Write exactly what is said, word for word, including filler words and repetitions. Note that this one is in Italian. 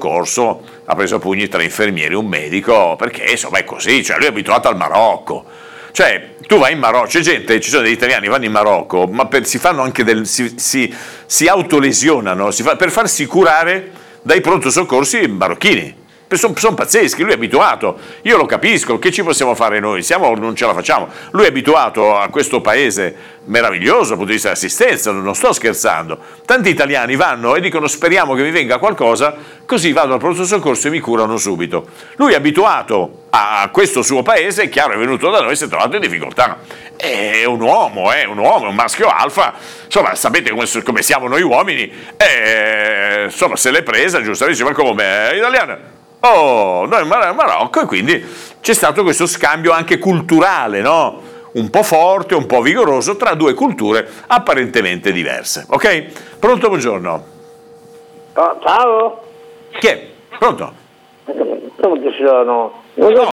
soccorso, ha preso a pugni tre infermieri e un medico, perché insomma è così, cioè lui è abituato al Marocco. Cioè, tu vai in Marocco, c'è gente, ci sono degli italiani che vanno in Marocco, ma per, si fanno anche del, si, si, si autolesionano si fa, per farsi curare dai pronto soccorsi marocchini. Sono, sono pazzeschi, lui è abituato, io lo capisco, che ci possiamo fare noi? Siamo, non ce la facciamo. Lui è abituato a questo paese meraviglioso dal punto di vista dell'assistenza, non sto scherzando. Tanti italiani vanno e dicono speriamo che mi venga qualcosa, così vado al pronto soccorso e mi curano subito. Lui è abituato a questo suo paese, è chiaro, è venuto da noi e si è trovato in difficoltà. È un uomo, è un uomo, è un maschio alfa, insomma sapete come, come siamo noi uomini, e, insomma se l'è presa, giustamente, ma come è italiana? Oh, noi in Marocco, e quindi c'è stato questo scambio anche culturale, no? Un po' forte, un po' vigoroso tra due culture apparentemente diverse. Ok? Pronto, buongiorno. Oh, ciao. Chi è? Pronto? Come ci sono? No,